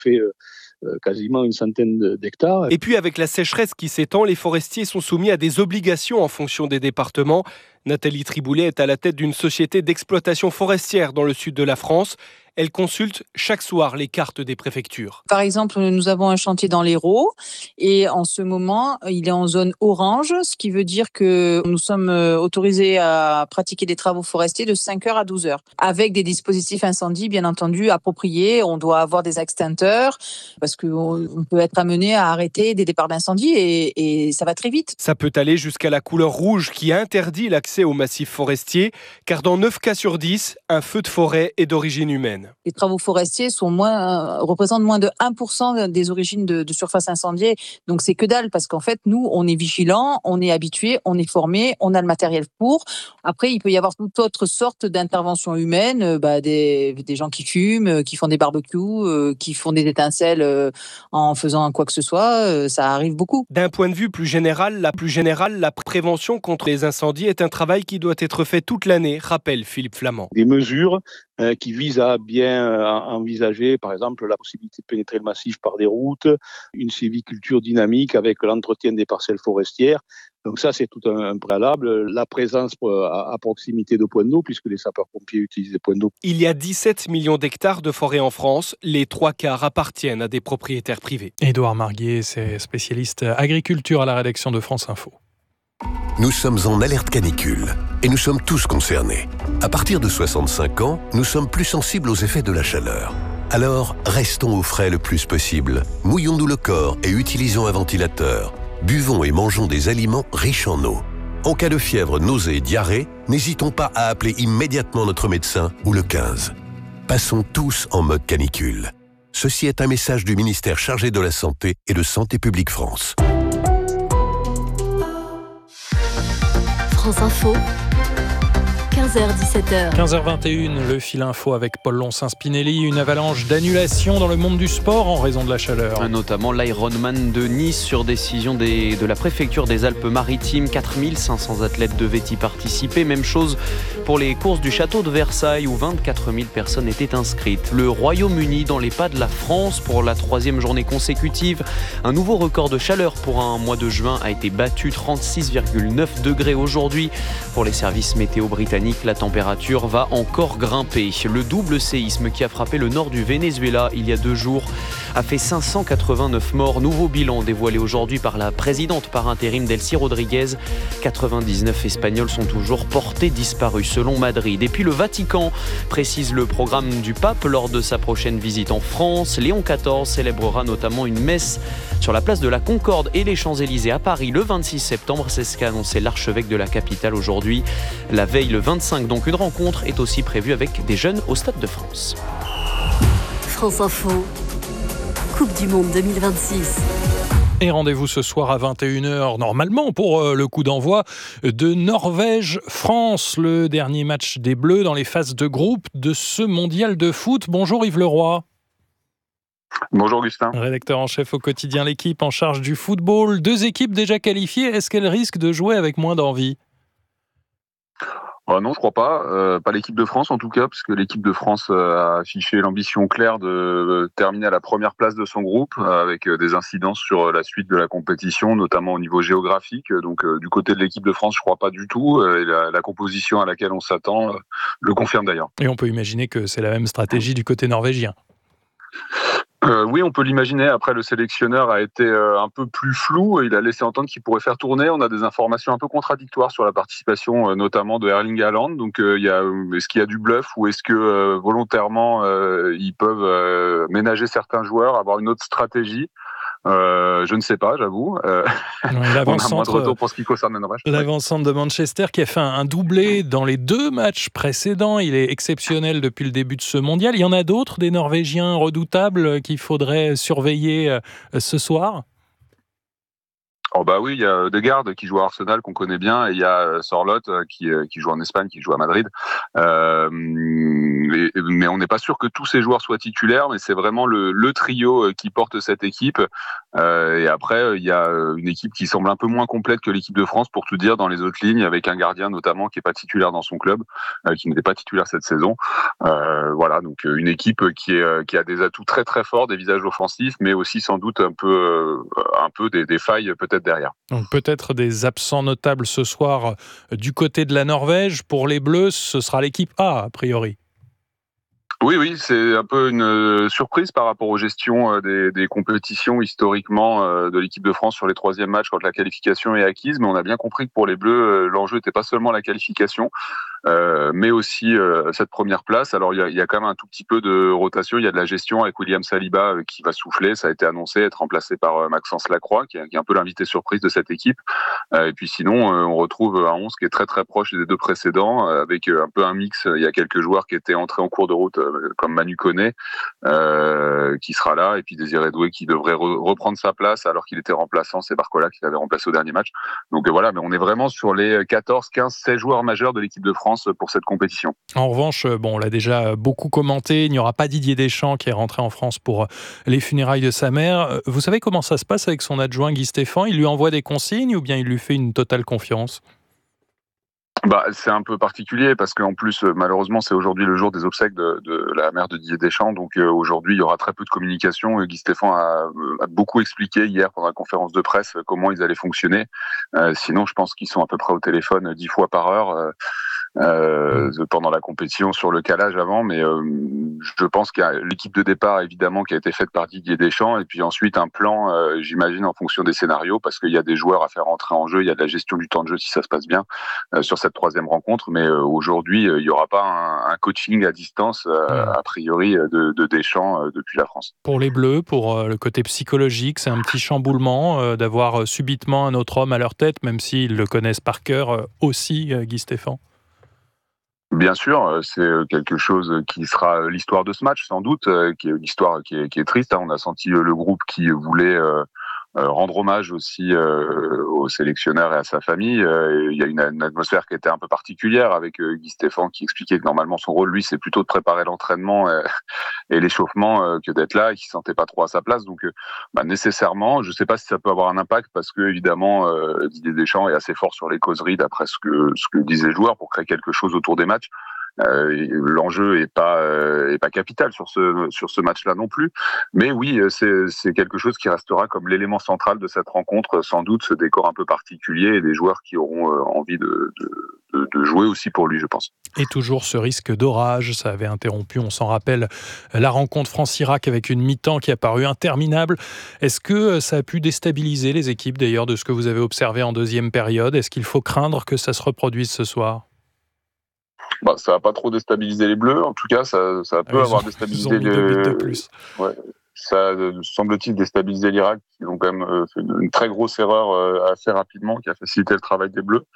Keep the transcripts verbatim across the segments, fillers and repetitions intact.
fait euh, euh, quasiment une centaine de, d'hectares. Et puis avec la sécheresse qui s'étend, les forestiers sont soumis à des obligations en fonction des départements. Nathalie Triboulet est à la tête d'une société d'exploitation forestière dans le sud de la France. Elle consulte chaque soir les cartes des préfectures. Par exemple, nous avons un chantier dans l'Hérault et en ce moment, il est en zone orange, ce qui veut dire que nous sommes autorisés à pratiquer des travaux forestiers de cinq heures à douze heures, avec des dispositifs incendie, bien entendu, appropriés. On doit avoir des extincteurs parce qu'on peut être amené à arrêter des départs d'incendie et, et ça va très vite. Ça peut aller jusqu'à la couleur rouge qui interdit l'accès aux massifs forestiers, car dans neuf cas sur dix, un feu de forêt est d'origine humaine. Les travaux forestiers sont moins, euh, représentent moins de un pour cent des origines de, de surface incendiée. Donc c'est que dalle parce qu'en fait, nous, on est vigilants, on est habitués, on est formés, on a le matériel pour. Après, il peut y avoir toute autre sorte d'intervention humaine, euh, bah, des, des gens qui fument, euh, qui font des barbecues, euh, qui font des étincelles euh, en faisant quoi que ce soit. Euh, ça arrive beaucoup. D'un point de vue plus général, la plus générale, la prévention contre les incendies est un travail qui doit être fait toute l'année, rappelle Philippe Flamand. Des mesures euh, qui visent à bien euh, envisager, par exemple, la possibilité de pénétrer le massif par des routes, une sylviculture dynamique avec l'entretien des parcelles forestières. Donc ça, c'est tout un, un préalable. La présence à, à proximité de points d'eau, puisque les sapeurs-pompiers utilisent des points d'eau. Il y a dix-sept millions d'hectares de forêt en France. Les trois quarts appartiennent à des propriétaires privés. Édouard Marguier, c'est spécialiste agriculture à la rédaction de France Info. Nous sommes en alerte canicule et nous sommes tous concernés. À partir de soixante-cinq ans, nous sommes plus sensibles aux effets de la chaleur. Alors, restons au frais le plus possible. Mouillons-nous le corps et utilisons un ventilateur. Buvons et mangeons des aliments riches en eau. En cas de fièvre, nausée et diarrhée, n'hésitons pas à appeler immédiatement notre médecin ou le quinze. Passons tous en mode canicule. Ceci est un message du ministère chargé de la Santé et de Santé publique France. France Info, quinze heures dix-sept heures. quinze heures vingt et une, le fil info avec Paul Lonsin-Spinelli. Une avalanche d'annulations dans le monde du sport en raison de la chaleur. Notamment l'Ironman de Nice sur décision des, de la préfecture des Alpes-Maritimes. quatre mille cinq cents athlètes devaient y participer. Même chose pour les courses du château de Versailles où vingt-quatre mille personnes étaient inscrites. Le Royaume-Uni dans les pas de la France pour la troisième journée consécutive. Un nouveau record de chaleur pour un mois de juin a été battu. trente-six virgule neuf degrés aujourd'hui. Pour les services météo britanniques, la température va encore grimper. Le double séisme qui a frappé le nord du Venezuela il y a deux jours a fait cinq cent quatre-vingt-neuf morts. Nouveau bilan dévoilé aujourd'hui par la présidente par intérim Delcy Rodriguez. quatre-vingt-dix-neuf Espagnols sont toujours portés disparus selon Madrid. Et puis le Vatican précise le programme du pape lors de sa prochaine visite en France. Léon quatorze célébrera notamment une messe sur la place de la Concorde et les Champs-Élysées à Paris le vingt-six septembre. C'est ce qu'a annoncé l'archevêque de la capitale aujourd'hui. La veille, le vingt-cinq, donc une rencontre est aussi prévue avec des jeunes au Stade de France. France Info, Coupe du Monde deux mille vingt-six. Et rendez-vous ce soir à vingt et une heures, normalement, pour le coup d'envoi de Norvège-France, le dernier match des Bleus dans les phases de groupe de ce mondial de foot. Bonjour Yves Leroy. Bonjour Augustin. Rédacteur en chef au quotidien L'Équipe, en charge du football. Deux équipes déjà qualifiées, est-ce qu'elles risquent de jouer avec moins d'envie ? Euh, non, je crois pas. Euh, pas l'équipe de France en tout cas, puisque l'équipe de France euh, a affiché l'ambition claire de euh, terminer à la première place de son groupe, euh, avec euh, des incidences sur euh, la suite de la compétition, notamment au niveau géographique. Donc euh, du côté de l'équipe de France, je crois pas du tout. Euh, et la, la composition à laquelle on s'attend euh, le confirme d'ailleurs. Et on peut imaginer que c'est la même stratégie du côté norvégien. Euh, oui, on peut l'imaginer. Après, le sélectionneur a été euh, un peu plus flou. Il a laissé entendre qu'il pourrait faire tourner. On a des informations un peu contradictoires sur la participation, euh, notamment de Erling Haaland. Donc, euh, il y a, est-ce qu'il y a du bluff ou est-ce que euh, volontairement euh, ils peuvent euh, ménager certains joueurs, avoir une autre stratégie? Euh, je ne sais pas, j'avoue. Euh, on a moins de retour pour ce qui concerne Norvège. L'avant-centre de Manchester qui a fait un, un doublé dans les deux matchs précédents. Il est exceptionnel depuis le début de ce mondial. Il y en a d'autres, des Norvégiens redoutables qu'il faudrait surveiller euh, ce soir? Oh bah oui, il y a Ødegaard qui joue à Arsenal, qu'on connaît bien, et il y a Sorloth qui, qui joue en Espagne, qui joue à Madrid. Euh, et, mais on n'est pas sûr que tous ces joueurs soient titulaires, mais c'est vraiment le, le trio qui porte cette équipe. Euh, et après, il y a une équipe qui semble un peu moins complète que l'équipe de France, pour tout dire, dans les autres lignes, avec un gardien notamment qui n'est pas titulaire dans son club, euh, qui n'était pas titulaire cette saison. Euh, voilà, donc une équipe qui, est, qui a des atouts très très forts, des visages offensifs, mais aussi sans doute un peu, euh, un peu des, des failles peut-être derrière. Donc peut-être des absents notables ce soir du côté de la Norvège. Pour les Bleus, ce sera l'équipe A, a priori. Oui, oui, c'est un peu une surprise par rapport aux gestions des, des compétitions historiquement de l'équipe de France sur les troisièmes matchs quand la qualification est acquise. Mais on a bien compris que pour les Bleus, l'enjeu n'était pas seulement la qualification, euh, mais aussi euh, cette première place. Alors il y a, il y a quand même un tout petit peu de rotation. Il y a de la gestion avec William Saliba euh, qui va souffler. Ça a été annoncé, être remplacé par euh, Maxence Lacroix, qui est, qui est un peu l'invité surprise de cette équipe. Euh, et puis sinon, euh, on retrouve un onze qui est très très proche des deux précédents, euh, avec euh, un peu un mix. Il y a quelques joueurs qui étaient entrés en cours de route, euh, comme Manu Koné, euh, qui sera là, et puis Désiré Doué qui devrait re- reprendre sa place alors qu'il était remplaçant. C'est Barcola qui l'avait remplacé au dernier match. Donc euh, voilà, mais on est vraiment sur les quatorze, quinze, seize joueurs majeurs de l'équipe de France pour cette compétition. En revanche, bon, on l'a déjà beaucoup commenté, il n'y aura pas Didier Deschamps qui est rentré en France pour les funérailles de sa mère. Vous savez comment ça se passe avec son adjoint Guy Stéphane ? Il lui envoie des consignes ou bien il lui fait une totale confiance ? Bah, c'est un peu particulier parce qu'en plus, malheureusement, c'est aujourd'hui le jour des obsèques de, de la mère de Didier Deschamps. Donc euh, aujourd'hui, il y aura très peu de communication. Guy Stéphane a, a beaucoup expliqué hier pendant la conférence de presse comment ils allaient fonctionner. Euh, sinon, je pense qu'ils sont à peu près au téléphone dix fois par heure. Euh, Euh, pendant la compétition sur le calage avant, mais euh, je pense qu'il y a l'équipe de départ évidemment qui a été faite par Didier Deschamps, et puis ensuite un plan, euh, j'imagine, en fonction des scénarios, parce qu'il y a des joueurs à faire entrer en jeu, il y a de la gestion du temps de jeu si ça se passe bien euh, sur cette troisième rencontre, mais euh, aujourd'hui euh, il n'y aura pas un, un coaching à distance euh, a priori de, de Deschamps euh, depuis la France. Pour les Bleus, pour euh, le côté psychologique, c'est un petit chamboulement euh, d'avoir euh, subitement un autre homme à leur tête, même s'ils le connaissent par cœur euh, aussi, euh, Guy Stéphane. Bien sûr, c'est quelque chose qui sera l'histoire de ce match, sans doute, qui est une histoire qui est, qui est triste. On a senti le groupe qui voulait euh, rendre hommage aussi euh, au sélectionneur et à sa famille. Euh, il y a une, une atmosphère qui était un peu particulière avec euh, Guy Stéphane qui expliquait que normalement son rôle, lui, c'est plutôt de préparer l'entraînement et, et l'échauffement euh, que d'être là et qu'il ne se sentait pas trop à sa place. Donc euh, bah, nécessairement, je ne sais pas si ça peut avoir un impact parce que évidemment euh, Didier Deschamps est assez fort sur les causeries d'après ce que, ce que disaient les joueurs pour créer quelque chose autour des matchs. Euh, l'enjeu est pas euh, est pas capital sur ce sur ce match-là non plus, mais oui, c'est c'est quelque chose qui restera comme l'élément central de cette rencontre, sans doute ce décor un peu particulier et des joueurs qui auront euh, envie de, de de jouer aussi pour lui, je pense. Et toujours ce risque d'orage, ça avait interrompu, on s'en rappelle, la rencontre France-Irak avec une mi-temps qui a paru interminable. Est-ce que ça a pu déstabiliser les équipes d'ailleurs de ce que vous avez observé en deuxième période ? Est-ce qu'il faut craindre que ça se reproduise ce soir ? Bah, ça va pas trop déstabiliser les Bleus. En tout cas, ça, ça peut ah, avoir ont, déstabilisé les... de plus. Ouais. Ça semble-t-il déstabiliser l'Irak, qui ont quand même fait une, une très grosse erreur euh, assez rapidement, qui a facilité le travail des Bleus.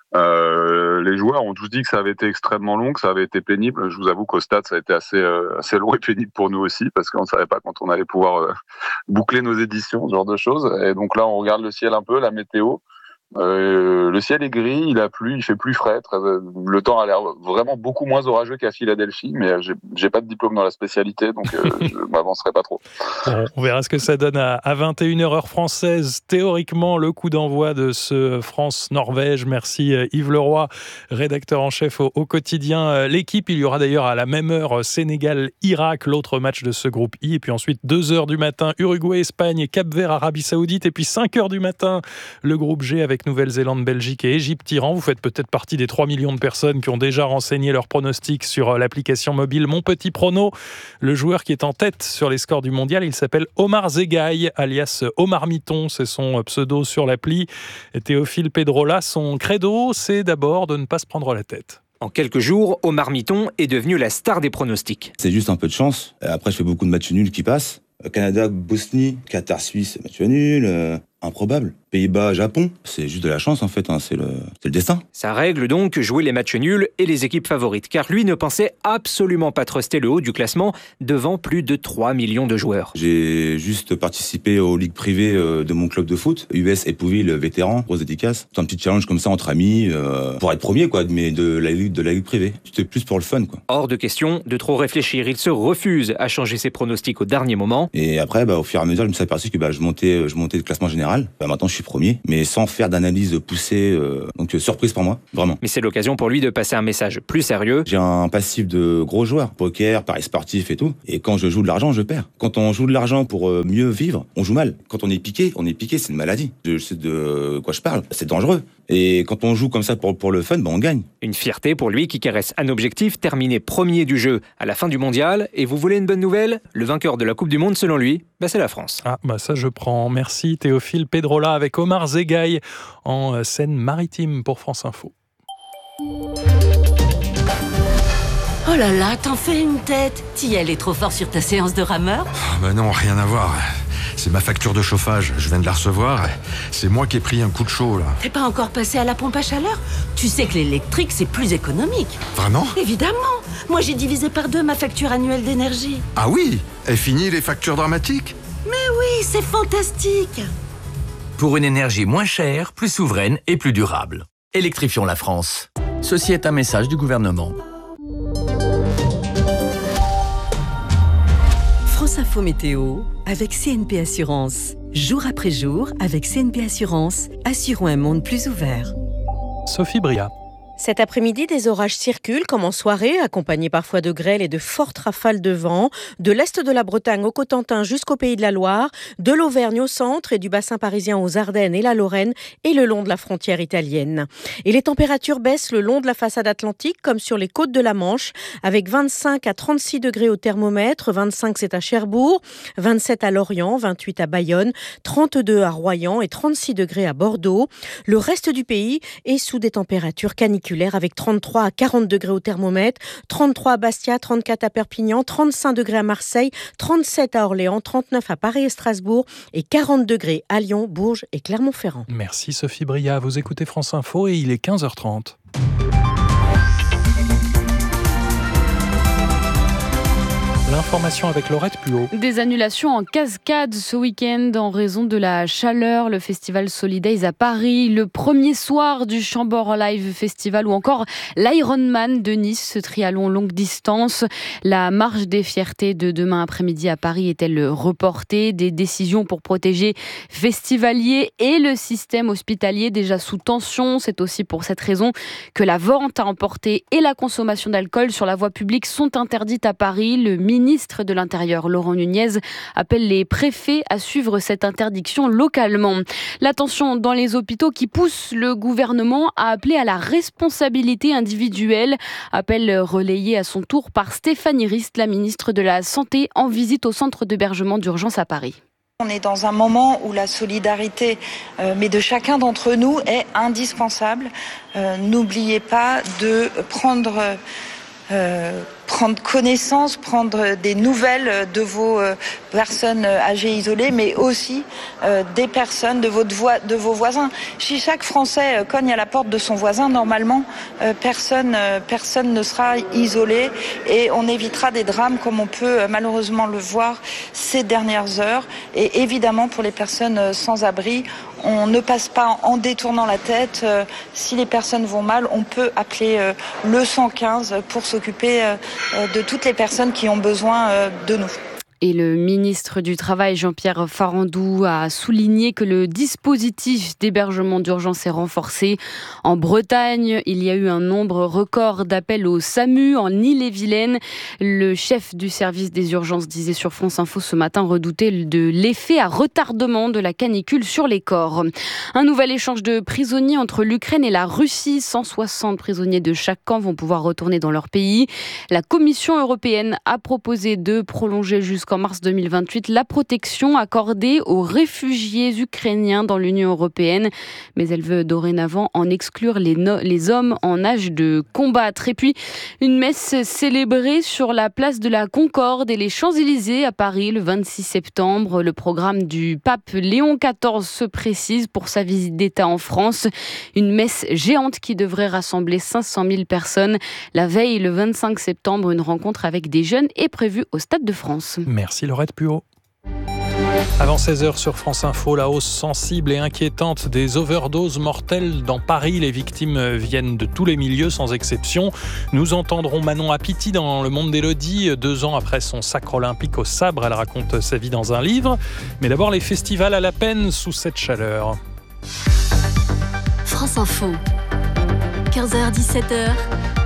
Euh, les joueurs ont tous dit que ça avait été extrêmement long, que ça avait été pénible. Je vous avoue qu'au stade, ça a été assez, euh, assez long et pénible pour nous aussi, parce qu'on ne savait pas quand on allait pouvoir euh, boucler nos éditions, ce genre de choses. Et donc là, on regarde le ciel un peu, la météo. Euh, le ciel est gris, il a plu, il fait plus frais. Très, le temps a l'air vraiment beaucoup moins orageux qu'à Philadelphie, mais j'ai, j'ai pas de diplôme dans la spécialité, donc euh, je m'avancerai pas trop. Bon, on verra ce que ça donne à, à vingt et une heures heure française. Théoriquement, le coup d'envoi de ce France-Norvège. Merci Yves Leroy, rédacteur en chef au, au quotidien L'Équipe. Il y aura d'ailleurs à la même heure Sénégal-Irak, l'autre match de ce groupe I. Et puis ensuite, deux heures du matin, Uruguay-Espagne, Cap-Vert-Arabie Saoudite. Et puis cinq heures du matin, le groupe G avec Nouvelle-Zélande, Belgique et Égypte-Iran. Vous faites peut-être partie des trois millions de personnes qui ont déjà renseigné leurs pronostics sur l'application mobile Mon Petit Prono. Le joueur qui est en tête sur les scores du mondial, il s'appelle Omar Zegaï, alias Omar Miton, c'est son pseudo sur l'appli. Théophile Pedrola, son credo, c'est d'abord de ne pas se prendre la tête. En quelques jours, Omar Miton est devenu la star des pronostics. C'est juste un peu de chance. Après, je fais beaucoup de matchs nuls qui passent. Canada, Bosnie, Qatar, Suisse, match nul. Euh, improbable. Pays-Bas, Japon. C'est juste de la chance en fait, hein. c'est, le, c'est le destin. Ça règle donc jouer les matchs nuls et les équipes favorites, car lui ne pensait absolument pas truster le haut du classement devant plus de trois millions de joueurs. J'ai juste participé aux ligues privées de mon club de foot, U S Épouville vétéran, grosse dédicace. C'est un petit challenge comme ça entre amis, euh, pour être premier quoi, mais de la ligue, de la ligue privée. C'était plus pour le fun quoi. Hors de question de trop réfléchir, il se refuse à changer ses pronostics au dernier moment. Et après, bah, au fur et à mesure, je me suis aperçu que bah, je montais, je montais le classement général. Bah, maintenant, je suis premier, mais sans faire d'analyse poussée. Euh, donc, euh, surprise pour moi, vraiment. Mais c'est l'occasion pour lui de passer un message plus sérieux. J'ai un passif de gros joueurs, poker, paris sportif et tout. Et quand je joue de l'argent, je perds. Quand on joue de l'argent pour euh, mieux vivre, on joue mal. Quand on est piqué, on est piqué, c'est une maladie. Je sais de quoi je parle. C'est dangereux. Et quand on joue comme ça pour, pour le fun, bah, on gagne. Une fierté pour lui qui caresse un objectif, terminer premier du jeu à la fin du mondial. Et vous voulez une bonne nouvelle ? Le vainqueur de la Coupe du Monde, selon lui, bah c'est la France. Ah, bah ça je prends. Merci Théophile Pedrola avec Omar Zegaï en Seine-Maritime pour France Info. Oh là là, t'en fais une tête. T'y allais trop fort sur ta séance de rameur ? Oh bah non, rien à voir. C'est ma facture de chauffage, je viens de la recevoir. C'est moi qui ai pris un coup de chaud, là. T'es pas encore passé à la pompe à chaleur ? Tu sais que l'électrique, c'est plus économique. Vraiment ? Évidemment. Moi, j'ai divisé par deux ma facture annuelle d'énergie. Ah oui ? Et fini les factures dramatiques ? Mais oui, c'est fantastique. Pour une énergie moins chère, plus souveraine et plus durable. Électrifions la France. Ceci est un message du gouvernement. France Info Météo avec C N P Assurance. Jour après jour, avec C N P Assurance, assurons un monde plus ouvert. Sophie Bria. Cet après-midi, des orages circulent comme en soirée, accompagnés parfois de grêle et de fortes rafales de vent, de l'est de la Bretagne au Cotentin jusqu'au Pays de la Loire, de l'Auvergne au centre et du bassin parisien aux Ardennes et la Lorraine et le long de la frontière italienne. Et les températures baissent le long de la façade atlantique comme sur les côtes de la Manche, avec vingt-cinq à trente-six degrés au thermomètre, vingt-cinq c'est à Cherbourg, vingt-sept à Lorient, vingt-huit à Bayonne, trente-deux à Royan et trente-six degrés à Bordeaux. Le reste du pays est sous des températures caniculaires avec trente-trois à quarante degrés au thermomètre, trente-trois à Bastia, trente-quatre à Perpignan, trente-cinq degrés à Marseille, trente-sept à Orléans, trente-neuf à Paris et Strasbourg et quarante degrés à Lyon, Bourges et Clermont-Ferrand. Merci Sophie Bria, vous écoutez France Info et il est quinze heures trente. L'information avec Laurette Puot. Des annulations en cascade ce week-end en raison de la chaleur. Le festival Solidays à Paris, le premier soir du Chambord Live Festival ou encore l'Ironman de Nice, ce triathlon longue distance. La marche des fiertés de demain après-midi à Paris est-elle reportée ? Des décisions pour protéger festivaliers et le système hospitalier déjà sous tension. C'est aussi pour cette raison que la vente à emporter et la consommation d'alcool sur la voie publique sont interdites à Paris. Le ministre de l'Intérieur, Laurent Nunez, appelle les préfets à suivre cette interdiction localement. La tension dans les hôpitaux qui pousse le gouvernement à appeler à la responsabilité individuelle. Appel relayé à son tour par Stéphanie Rist, la ministre de la Santé, en visite au centre d'hébergement d'urgence à Paris. On est dans un moment où la solidarité, euh, mais de chacun d'entre nous, est indispensable. Euh, n'oubliez pas de prendre... Euh, prendre connaissance, prendre des nouvelles de vos euh, personnes âgées isolées, mais aussi euh, des personnes de, votre vo- de vos voisins. Si chaque Français euh, cogne à la porte de son voisin, normalement, euh, personne, euh, personne ne sera isolé et on évitera des drames comme on peut euh, malheureusement le voir ces dernières heures. Et évidemment, pour les personnes euh, sans abri, on ne passe pas en détournant la tête. Euh, si les personnes vont mal, on peut appeler euh, le cent quinze pour s'occuper euh, de toutes les personnes qui ont besoin euh, de nous. Et le ministre du Travail, Jean-Pierre Farandou, a souligné que le dispositif d'hébergement d'urgence est renforcé. En Bretagne, il y a eu un nombre record d'appels au SAMU en Ille-et-Vilaine. Le chef du service des urgences disait sur France Info ce matin redouter de l'effet à retardement de la canicule sur les corps. Un nouvel échange de prisonniers entre l'Ukraine et la Russie. cent soixante prisonniers de chaque camp vont pouvoir retourner dans leur pays. La Commission européenne a proposé de prolonger jusqu'en jusqu'en mars deux mille vingt-huit la protection accordée aux réfugiés ukrainiens dans l'Union européenne. Mais elle veut dorénavant en exclure les, no- les hommes en âge de combattre. Et puis, une messe célébrée sur la place de la Concorde et les Champs-Élysées à Paris le vingt-six septembre. Le programme du pape Léon quatorze se précise pour sa visite d'État en France. Une messe géante qui devrait rassembler cinq cent mille personnes. La veille, le vingt-cinq septembre, une rencontre avec des jeunes est prévue au Stade de France. Merci Laurette Puot. Avant seize heures sur France Info, la hausse sensible et inquiétante des overdoses mortelles dans Paris. Les victimes viennent de tous les milieux sans exception. Nous entendrons Manon Apiti dans Le Monde d'Élodie. Deux ans après son sacre olympique au sabre, elle raconte sa vie dans un livre. Mais d'abord les festivals à la peine sous cette chaleur. France Info, quinze heures dix-sept heures,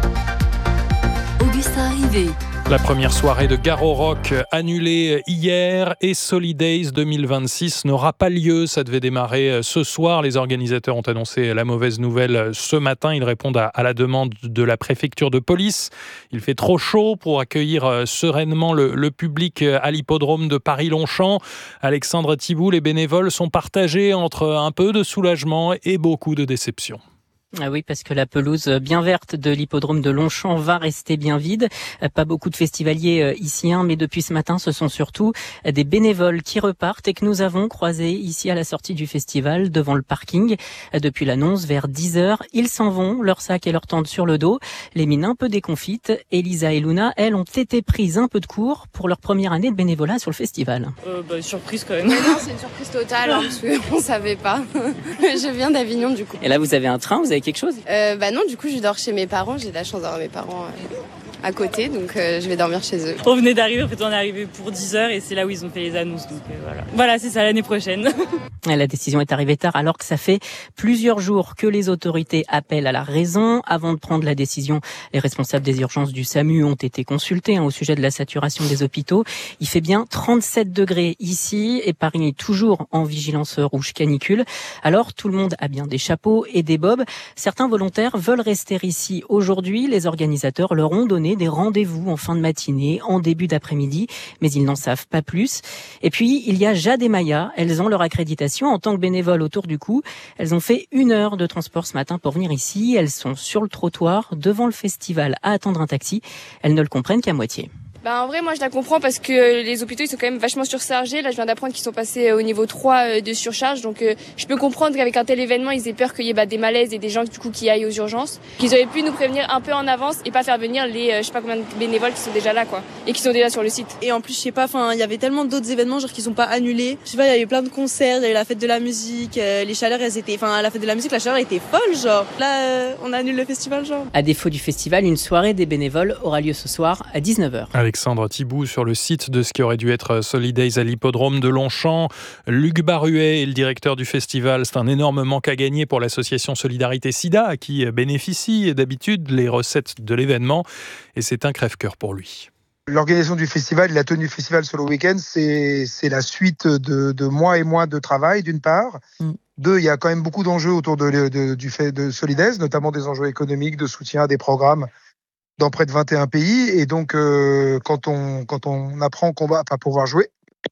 Augustin Rivet. La première soirée de Garo Rock annulée hier et Solidays deux mille vingt-six n'aura pas lieu. Ça devait démarrer ce soir. Les organisateurs ont annoncé la mauvaise nouvelle ce matin. Ils répondent à, à la demande de la préfecture de police. Il fait trop chaud pour accueillir sereinement le, le public à l'hippodrome de Paris-Longchamp. Alexandre Thibault, les bénévoles sont partagés entre un peu de soulagement et beaucoup de déception. Ah oui, parce que la pelouse bien verte de l'hippodrome de Longchamp va rester bien vide. Pas beaucoup de festivaliers ici, hein, mais depuis ce matin, ce sont surtout des bénévoles qui repartent et que nous avons croisés ici à la sortie du festival, devant le parking. Depuis l'annonce, vers dix heures, ils s'en vont, leur sac et leur tente sur le dos, les mines un peu déconfites. Elisa et Luna, elles, ont été prises un peu de cours pour leur première année de bénévolat sur le festival. Euh, bah, surprise quand même. Mais non, c'est une surprise totale, hein, parce qu'on savait pas. Je viens d'Avignon, du coup. Et là, vous avez un train, vous avez quelque chose ? euh, Bah non, du coup, je dors chez mes parents. J'ai de la chance d'avoir mes parents euh, à côté, donc euh, je vais dormir chez eux. On venait d'arriver, en fait, on est arrivé pour dix heures et c'est là où ils ont fait les annonces. Donc euh, voilà, voilà, c'est ça l'année prochaine. La décision est arrivée tard alors que ça fait plusieurs jours que les autorités appellent à la raison. Avant de prendre la décision, les responsables des urgences du SAMU ont été consultés hein, au sujet de la saturation des hôpitaux. Il fait bien trente-sept degrés ici et Paris est toujours en vigilance rouge canicule. Alors tout le monde a bien des chapeaux et des bobs. Certains volontaires veulent rester ici aujourd'hui. Les organisateurs leur ont donné des rendez-vous en fin de matinée, en début d'après-midi, mais ils n'en savent pas plus. Et puis il y a Jade et Maya. Elles ont leur accréditation en tant que bénévoles autour du cou. Elles ont fait une heure de transport ce matin pour venir ici. Elles sont sur le trottoir, devant le festival, à attendre un taxi. Elles ne le comprennent qu'à moitié. Bah en vrai, moi je la comprends parce que les hôpitaux ils sont quand même vachement surchargés. Là, je viens d'apprendre qu'ils sont passés au niveau trois de surcharge. Donc euh, je peux comprendre qu'avec un tel événement, ils aient peur qu'il y ait bah, des malaises et des gens du coup qui aillent aux urgences. Qu'ils auraient pu nous prévenir un peu en avance et pas faire venir les euh, je sais pas combien de bénévoles qui sont déjà là quoi et qui sont déjà sur le site. Et en plus, je sais pas, enfin, il y avait tellement d'autres événements genre qui sont pas annulés. Je sais pas, il y avait plein de concerts, il y avait la fête de la musique, euh, les chaleurs elles étaient enfin la fête de la musique, la chaleur était folle genre. Là, euh, on annule le festival genre. À défaut du festival, une soirée des bénévoles aura lieu ce soir à dix-neuf heures. Alexandre Thibault sur le site de ce qui aurait dû être Solidays à l'hippodrome de Longchamp. Luc Baruet est le directeur du festival. C'est un énorme manque à gagner pour l'association Solidarité Sida qui bénéficie d'habitude les recettes de l'événement et c'est un crève-cœur pour lui. L'organisation du festival, la tenue du festival sur le week-end, c'est, c'est la suite de, de mois et mois de travail d'une part. Mm. Deux, il y a quand même beaucoup d'enjeux autour de, de, du fait de Solidays, notamment des enjeux économiques, de soutien à des programmes dans près de vingt et un pays. Et donc, euh, quand, on, quand on apprend qu'on va pas pouvoir jouer,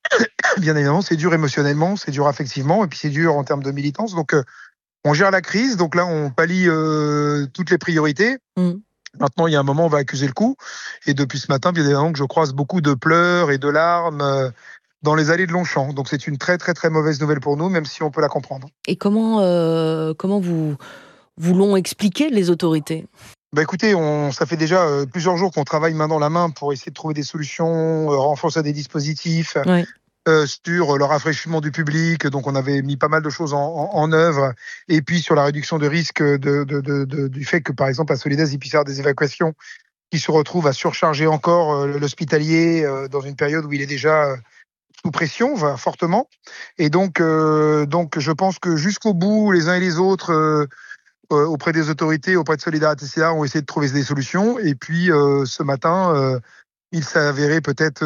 bien évidemment, c'est dur émotionnellement, c'est dur affectivement, et puis c'est dur en termes de militance. Donc, euh, on gère la crise. Donc là, on pallie euh, toutes les priorités. Mm. Maintenant, il y a un moment, on va accuser le coup. Et depuis ce matin, bien évidemment, que je croise beaucoup de pleurs et de larmes euh, dans les allées de Longchamp. Donc, c'est une très, très, très mauvaise nouvelle pour nous, même si on peut la comprendre. Et comment, euh, comment vous, vous l'ont expliqué, les autorités ? Bah écoutez, on, ça fait déjà euh, plusieurs jours qu'on travaille main dans la main pour essayer de trouver des solutions, euh, renforcer des dispositifs ouais. euh, sur le rafraîchissement du public. Donc, on avait mis pas mal de choses en, en, en œuvre. Et puis, sur la réduction de risque de, de, de, de, du fait que, par exemple, à Solidays, il puisse y avoir des évacuations qui se retrouvent à surcharger encore euh, l'hospitalier euh, dans une période où il est déjà euh, sous pression, va, fortement. Et donc, euh, donc, je pense que jusqu'au bout, les uns et les autres... Euh, Euh, auprès des autorités, auprès de Solidarité Sida, ont essayé de trouver des solutions. Et puis, euh, ce matin, euh, il s'est avéré peut-être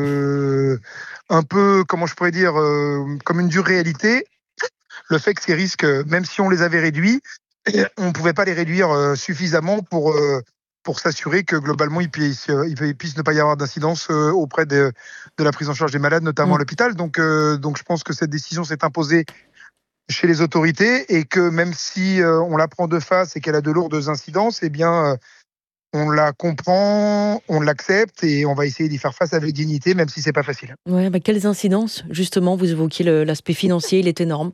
euh, un peu, comment je pourrais dire, euh, comme une dure réalité, le fait que ces risques, même si on les avait réduits, on ne pouvait pas les réduire euh, suffisamment pour, euh, pour s'assurer que globalement il puisse, il puisse ne pas y avoir d'incidence auprès de, de la prise en charge des malades, notamment mmh. à l'hôpital. Donc, euh, donc je pense que cette décision s'est imposée chez les autorités et que même si euh, on la prend de face et qu'elle a de lourdes incidences, eh bien, euh, on la comprend, on l'accepte et on va essayer d'y faire face avec dignité, même si c'est pas facile. Ouais, bah quelles incidences, justement, vous évoquiez le, l'aspect financier, il est énorme.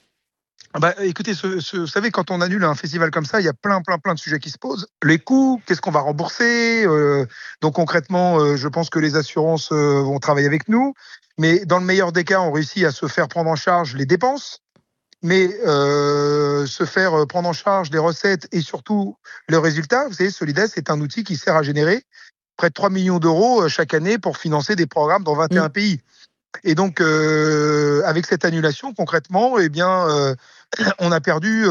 Bah, écoutez, ce, ce, vous savez, quand on annule un festival comme ça, il y a plein, plein, plein de sujets qui se posent. Les coûts, qu'est-ce qu'on va rembourser euh, Donc concrètement, euh, je pense que les assurances euh, vont travailler avec nous. Mais dans le meilleur des cas, on réussit à se faire prendre en charge les dépenses. Mais euh, se faire prendre en charge les recettes et surtout le résultat, vous savez, Solides est un outil qui sert à générer près de trois millions d'euros chaque année pour financer des programmes dans vingt et un mmh. pays. Et donc, euh, avec cette annulation, concrètement, eh bien, euh, on a perdu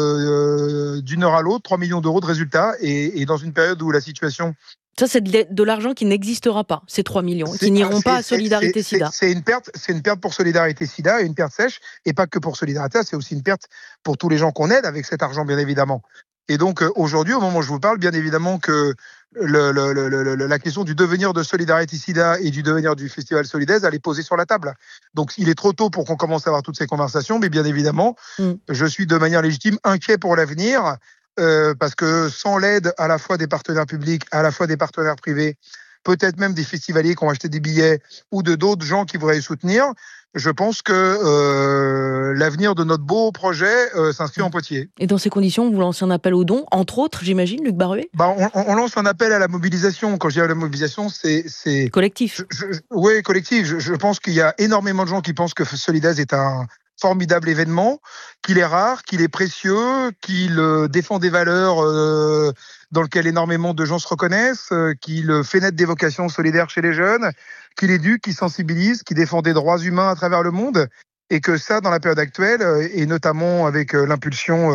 euh, d'une heure à l'autre trois millions d'euros de résultats. Et, et dans une période où la situation... Ça, c'est de, de l'argent qui n'existera pas, ces trois millions, c'est, qui n'iront c'est, pas à Solidarité c'est, Sida. C'est, c'est, une perte, c'est une perte pour Solidarité Sida et une perte sèche, et pas que pour Solidarité, c'est aussi une perte pour tous les gens qu'on aide avec cet argent, bien évidemment. Et donc, euh, aujourd'hui, au moment où je vous parle, bien évidemment que le, le, le, le, la question du devenir de Solidarité Sida et du devenir du Festival Solidaise, elle est posée sur la table. Donc, il est trop tôt pour qu'on commence à avoir toutes ces conversations, mais bien évidemment, mm. je suis de manière légitime inquiet pour l'avenir. Euh, parce que sans l'aide à la fois des partenaires publics, à la fois des partenaires privés, peut-être même des festivaliers qui ont acheté des billets ou de d'autres gens qui voudraient les soutenir, je pense que euh, l'avenir de notre beau projet euh, s'inscrit en potier. Et dans ces conditions, vous lancez un appel aux dons, entre autres, j'imagine, Luc Baruet ? Bah, on, on lance un appel à la mobilisation. Quand je dis à la mobilisation, c'est... c'est collectif. Je, je, oui, collectif. Je, je pense qu'il y a énormément de gens qui pensent que Solidaise est un formidable événement, qu'il est rare, qu'il est précieux, qu'il euh, défend des valeurs euh, dans lesquelles énormément de gens se reconnaissent, euh, qu'il fait naître des vocations solidaires chez les jeunes, qu'il éduque, qu'il sensibilise, qu'il défend des droits humains à travers le monde, et que ça, dans la période actuelle, euh, et notamment avec euh, l'impulsion euh,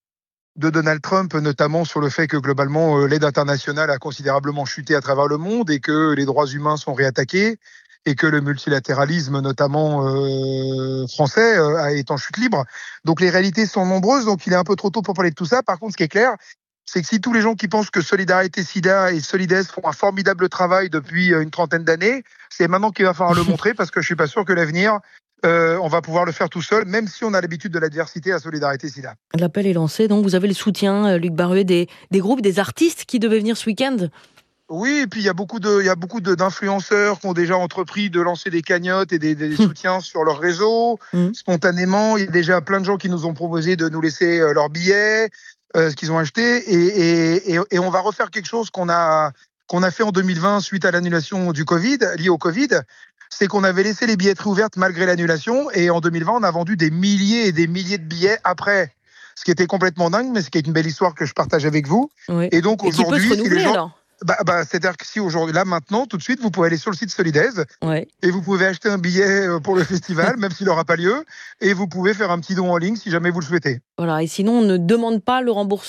de Donald Trump, notamment sur le fait que globalement euh, l'aide internationale a considérablement chuté à travers le monde et que les droits humains sont réattaqués, et que le multilatéralisme, notamment euh, français, euh, est en chute libre. Donc les réalités sont nombreuses, donc il est un peu trop tôt pour parler de tout ça. Par contre, ce qui est clair, c'est que si tous les gens qui pensent que Solidarité Sida et Solidaise font un formidable travail depuis une trentaine d'années, c'est maintenant qu'il va falloir le montrer, parce que je suis pas sûr que l'avenir, euh, on va pouvoir le faire tout seul, même si on a l'habitude de l'adversité à Solidarité Sida. L'appel est lancé, donc vous avez le soutien, Luc Baruet, des, des groupes, des artistes qui devaient venir ce week-end ? Oui, et puis il y a beaucoup de, il y a beaucoup de, d'influenceurs qui ont déjà entrepris de lancer des cagnottes et des, des soutiens sur leur réseau, mmh. spontanément. Il y a déjà plein de gens qui nous ont proposé de nous laisser euh, leurs billets, euh, ce qu'ils ont acheté, et, et, et on va refaire quelque chose qu'on a, qu'on a fait en deux mille vingt suite à l'annulation du Covid, liée au Covid. C'est qu'on avait laissé les billetteries ouvertes malgré l'annulation, et en deux mille vingt, on a vendu des milliers et des milliers de billets après. Ce qui était complètement dingue, mais ce qui est une belle histoire que je partage avec vous. Oui. Et donc et aujourd'hui, qui peut se renouveler, si les gens... alors Bah, bah, c'est-à-dire que si aujourd'hui, là, maintenant, tout de suite, vous pouvez aller sur le site Solidaise ouais. et vous pouvez acheter un billet pour le festival, même s'il n'aura pas lieu, et vous pouvez faire un petit don en ligne si jamais vous le souhaitez. Voilà, et sinon, on ne demande pas le remboursement ?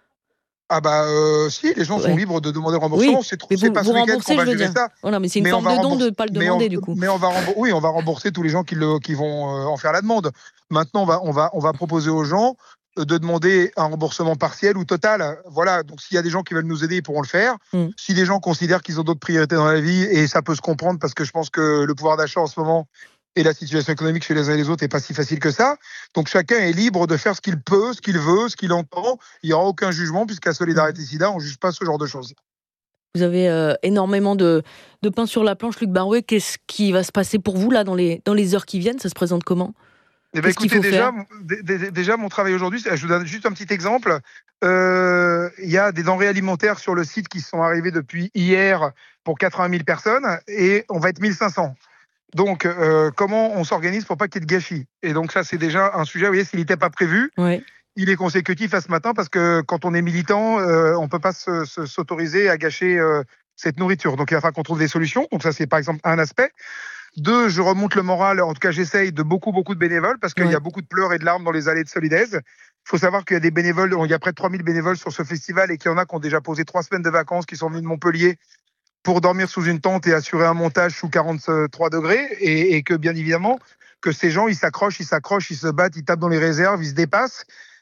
Ah bah euh, si, les gens ouais. sont libres de demander le remboursement. Oui, c'est, mais c'est vous, pas vous ce week-end qu'on va gérer ça. Voilà, mais c'est une mais forme de don de ne pas le demander on, du coup. Mais on va rembourser, oui, on va rembourser tous les gens qui, le, qui vont euh, en faire la demande. Maintenant, on va, on va, on va proposer aux gens de demander un remboursement partiel ou total. Voilà, donc s'il y a des gens qui veulent nous aider, ils pourront le faire. Mm. Si des gens considèrent qu'ils ont d'autres priorités dans la vie, et ça peut se comprendre parce que je pense que le pouvoir d'achat en ce moment et la situation économique chez les uns et les autres n'est pas si facile que ça. Donc chacun est libre de faire ce qu'il peut, ce qu'il veut, ce qu'il entend. Il n'y aura aucun jugement puisqu'à Solidarité Sida, on ne juge pas ce genre de choses. Vous avez euh, énormément de, de pain sur la planche, Luc Baruet. Qu'est-ce qui va se passer pour vous là dans les, dans les heures qui viennent ? Ça se présente comment ? Eh ben, écoutez, déjà, d- d- déjà, mon travail aujourd'hui, je vous donne juste un petit exemple. Euh, il y a des denrées alimentaires sur le site qui sont arrivées depuis hier pour quatre-vingt mille personnes et on va être mille cinq cents. Donc, euh, comment on s'organise pour pas qu'il y ait de gâchis ? Et donc, ça, c'est déjà un sujet, vous voyez, s'il n'était pas prévu, ouais. il est consécutif à ce matin parce que quand on est militant, euh, on ne peut pas se, se, s'autoriser à gâcher euh, cette nourriture. Donc, il va falloir qu'on trouve des solutions. Donc, ça, c'est par exemple un aspect. Deux, je remonte le moral, en tout cas j'essaye, de beaucoup, beaucoup de bénévoles, parce qu'il ouais. y a beaucoup de pleurs et de larmes dans les allées de Solidaise. Il faut savoir qu'il y a des bénévoles, il y a près de trois mille bénévoles sur ce festival, et qu'il y en a qui ont déjà posé trois semaines de vacances, qui sont venus de Montpellier pour dormir sous une tente et assurer un montage sous quarante-trois degrés, et, et que bien évidemment, que ces gens, ils s'accrochent, ils s'accrochent, ils se battent, ils tapent dans les réserves, ils se dépassent,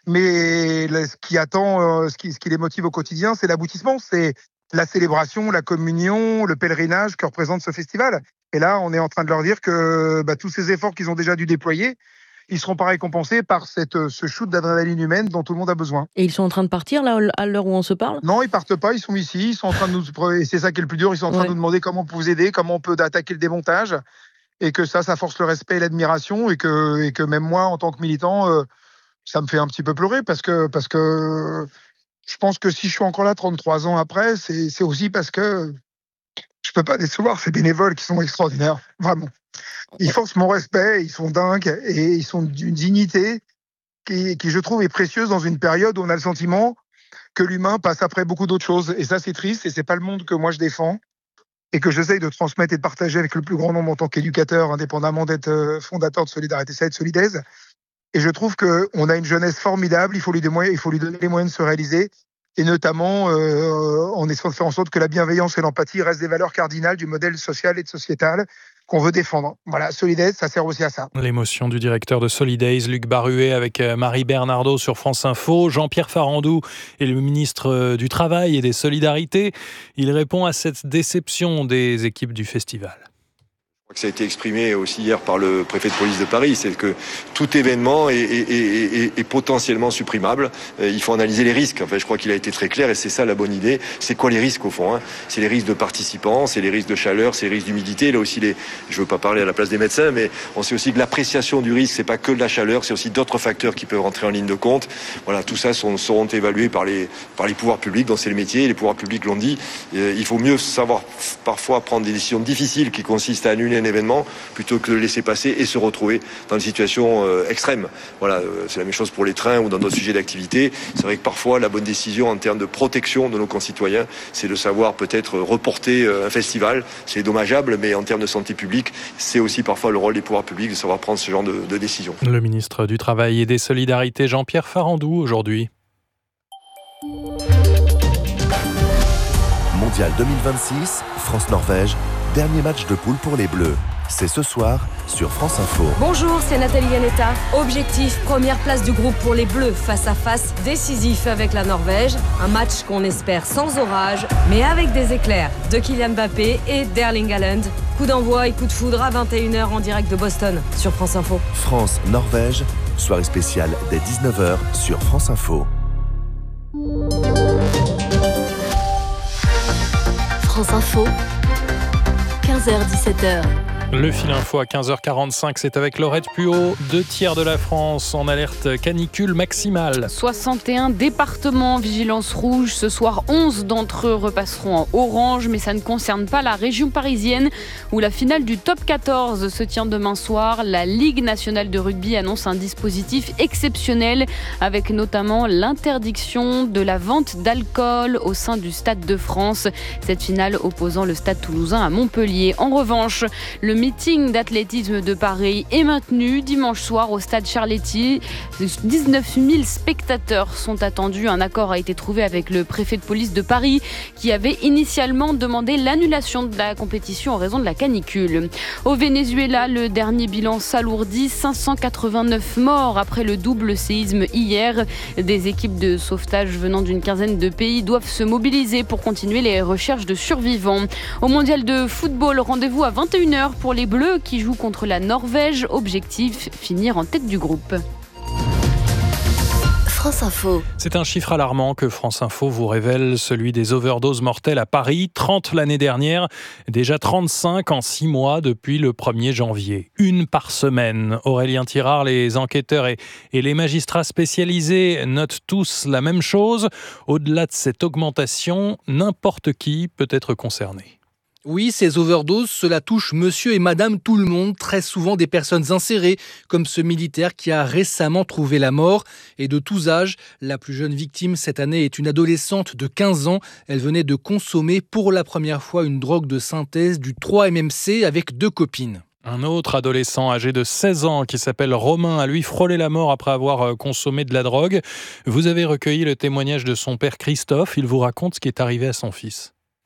Mais ce qui attend, ce qui, ce qui les motive au quotidien, c'est l'aboutissement, c'est la célébration, la communion, le pèlerinage que représente ce festival. Et là, on est en train de leur dire que bah, tous ces efforts qu'ils ont déjà dû déployer, ils ne seront pas récompensés par cette, ce shoot d'adrénaline humaine dont tout le monde a besoin. Et ils sont en train de partir, là, à l'heure où on se parle ? Non, ils partent pas, ils sont ici, ils sont en train de nous... Et c'est ça qui est le plus dur, ils sont en train ouais. de nous demander comment on peut vous aider, comment on peut attaquer le démontage, et que ça, ça force le respect et l'admiration, et que, et que même moi, en tant que militant... Euh, ça me fait un petit peu pleurer parce que, parce que je pense que si je suis encore là trente-trois ans après, c'est, c'est aussi parce que je peux pas décevoir ces bénévoles qui sont extraordinaires, vraiment. Ils forcent mon respect, ils sont dingues et ils sont d'une dignité qui, qui, je trouve, est précieuse dans une période où on a le sentiment que l'humain passe après beaucoup d'autres choses. Et ça, c'est triste et c'est pas le monde que moi je défends et que j'essaye de transmettre et de partager avec le plus grand nombre en tant qu'éducateur, indépendamment d'être fondateur de Solidarité S A et de Solidaise. Et je trouve qu'on a une jeunesse formidable, il faut lui donner, il faut lui donner les moyens de se réaliser, et notamment euh, en essayant de faire en sorte que la bienveillance et l'empathie restent des valeurs cardinales du modèle social et sociétal qu'on veut défendre. Voilà, Solidaise, ça sert aussi à ça. L'émotion du directeur de Solidaise, Luc Baruet, avec Marie Bernardo sur France Info. Jean-Pierre Farandou est le ministre du Travail et des Solidarités. Il répond à cette déception des équipes du festival. Ça a été exprimé aussi hier par le préfet de police de Paris, c'est que tout événement est, est, est, est, est potentiellement supprimable. Il faut analyser les risques. Enfin, je crois qu'il a été très clair et c'est ça la bonne idée. C'est quoi les risques au fond hein C'est les risques de participants, c'est les risques de chaleur, c'est les risques d'humidité. Là aussi, les... je ne veux pas parler à la place des médecins, mais on sait aussi que l'appréciation du risque, c'est pas que de la chaleur, c'est aussi d'autres facteurs qui peuvent rentrer en ligne de compte. Voilà, tout ça sont, seront évalués par les, par les pouvoirs publics, dont c'est le métier. Les pouvoirs publics l'ont dit. Il faut mieux savoir parfois prendre des décisions difficiles qui consistent à annuler un événement plutôt que de le laisser passer et se retrouver dans des situations euh, extrêmes. Voilà, euh, c'est la même chose pour les trains ou dans d'autres sujets d'activité. C'est vrai que parfois la bonne décision en termes de protection de nos concitoyens, c'est de savoir peut-être reporter euh, un festival. C'est dommageable, mais en termes de santé publique, c'est aussi parfois le rôle des pouvoirs publics de savoir prendre ce genre de, de décision. Le ministre du Travail et des Solidarités, Jean-Pierre Farandou, aujourd'hui. Mondial deux mille vingt-six, France-Norvège, dernier match de poule pour les Bleus. C'est ce soir sur France Info. Bonjour, c'est Nathalie Yanetta. Objectif, première place du groupe pour les Bleus face à face décisif avec la Norvège. Un match qu'on espère sans orage, mais avec des éclairs de Kylian Mbappé et d'Erling Haaland. Coup d'envoi et coup de foudre à vingt et une heures en direct de Boston sur France Info. France-Norvège, soirée spéciale dès dix-neuf heures sur France Info. France Info, quinze heures dix-sept heures. Le fil info à quinze heures quarante-cinq, c'est avec Laurette Puot. Deux tiers de la France en alerte canicule maximale. soixante et un départements en vigilance rouge. Ce soir, onze d'entre eux repasseront en orange, mais ça ne concerne pas la région parisienne où la finale du top quatorze se tient demain soir. La Ligue nationale de rugby annonce un dispositif exceptionnel avec notamment l'interdiction de la vente d'alcool au sein du Stade de France. Cette finale opposant le Stade toulousain à Montpellier. En revanche, le meeting d'athlétisme de Paris est maintenu dimanche soir au stade Charletti. dix-neuf mille spectateurs sont attendus. Un accord a été trouvé avec le préfet de police de Paris qui avait initialement demandé l'annulation de la compétition en raison de la canicule. Au Venezuela, le dernier bilan s'alourdit. cinq cent quatre-vingt-neuf morts après le double séisme hier. Des équipes de sauvetage venant d'une quinzaine de pays doivent se mobiliser pour continuer les recherches de survivants. Au mondial de football, rendez-vous à vingt et une heures pour les Bleus qui jouent contre la Norvège. Objectif, finir en tête du groupe. France Info. C'est un chiffre alarmant que France Info vous révèle, celui des overdoses mortelles à Paris. trente l'année dernière, déjà trente-cinq en six mois depuis le premier janvier. Une par semaine. Aurélien Tirard, les enquêteurs et, et les magistrats spécialisés notent tous la même chose. Au-delà de cette augmentation, n'importe qui peut être concerné. Oui, ces overdoses, cela touche monsieur et madame tout le monde, très souvent des personnes insérées, comme ce militaire qui a récemment trouvé la mort. Et de tous âges, la plus jeune victime cette année est une adolescente de quinze ans. Elle venait de consommer pour la première fois une drogue de synthèse, du trois M M C, avec deux copines. Un autre adolescent âgé de seize ans qui s'appelle Romain a lui frôlé la mort après avoir consommé de la drogue. Vous avez recueilli le témoignage de son père Christophe. Il vous raconte ce qui est arrivé à son fils.